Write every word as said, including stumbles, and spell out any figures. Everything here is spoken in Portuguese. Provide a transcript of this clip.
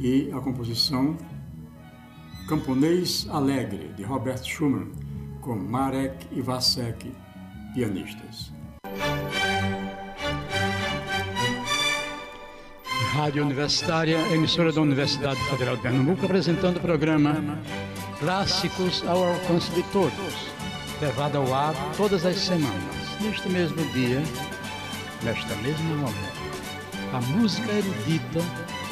e a composição Camponês Alegre, de Robert Schumann, com Marek Iwasek, pianistas. Rádio Universitária, emissora da Universidade Federal de Pernambuco, apresentando o programa Clássicos ao Alcance de Todos, levado ao ar todas as semanas, neste mesmo dia, nesta mesma hora. A música erudita